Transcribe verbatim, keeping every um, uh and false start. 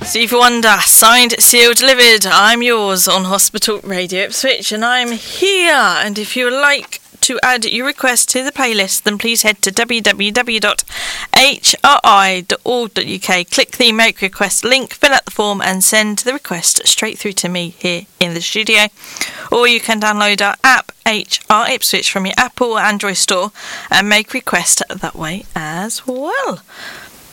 Stevie Wonder, signed, sealed, delivered. I'm yours on Hospital Radio Ipswich, and I'm here. And if you would like to add your request to the playlist, then please head to w w w dot h r i dot org dot u k. Click the Make Request link, fill out the form, and send the request straight through to me here in the studio. Or you can download our app, H R Ipswich, from your Apple or Android store and make request that way as well.